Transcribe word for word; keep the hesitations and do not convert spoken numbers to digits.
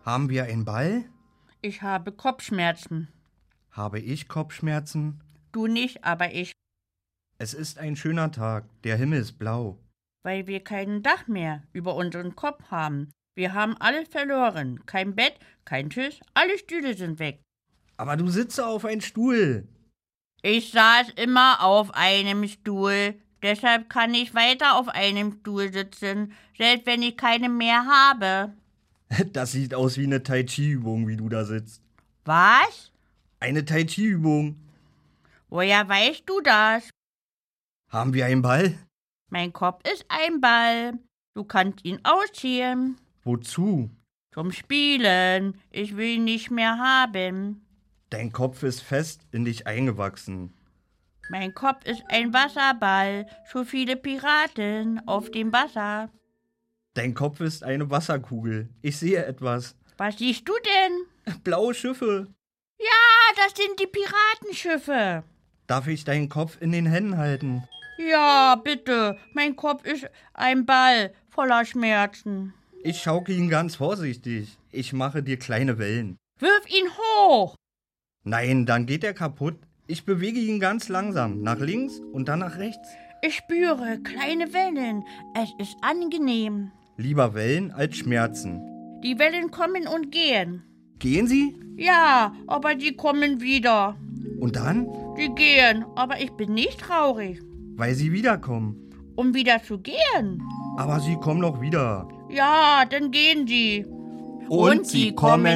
Haben wir einen Ball? Ich habe Kopfschmerzen. Habe ich Kopfschmerzen? Du nicht, aber ich, Es ist ein schöner Tag, der Himmel ist blau. weil wir kein Dach mehr über unseren Kopf haben. Wir haben alles verloren. Kein Bett, kein Tisch, alle Stühle sind weg. Aber du sitzt auf einem Stuhl. Ich saß immer auf einem Stuhl. Deshalb kann ich weiter auf einem Stuhl sitzen, selbst wenn ich keinen mehr habe. Das sieht aus wie eine Tai Chi-Übung, wie du da sitzt. Was? Eine Tai Chi-Übung. Woher weißt du das? Haben wir einen Ball? Mein Kopf ist ein Ball. Du kannst ihn ausziehen. Wozu? Zum Spielen. Ich will ihn nicht mehr haben. Dein Kopf ist fest in dich eingewachsen. Mein Kopf ist ein Wasserball. So viele Piraten auf dem Wasser. Dein Kopf ist eine Wasserkugel. Ich sehe etwas. Was siehst du denn? Blaue Schiffe. Ah, das sind die Piratenschiffe. Darf ich deinen Kopf in den Händen halten? Ja, bitte. Mein Kopf ist ein Ball voller Schmerzen. Ich schauke ihn ganz vorsichtig. Ich mache dir kleine Wellen. Wirf ihn hoch. Nein, dann geht er kaputt. Ich bewege ihn ganz langsam, nach links und dann nach rechts. Ich spüre kleine Wellen. Es ist angenehm. Lieber Wellen als Schmerzen. Die Wellen kommen und gehen. Gehen sie? Ja, aber die kommen wieder. Und dann? Die gehen, aber ich bin nicht traurig. Weil sie wiederkommen. Um wieder zu gehen? Aber sie kommen noch wieder. Ja, dann gehen sie. Und sie kommen